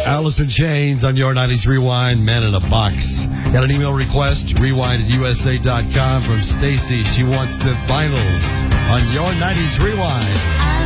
Alice in Chains on your 90s Rewind, Man in a Box. Got an email request, rewind@usa.com from Stacy. She wants the finals on your 90s Rewind.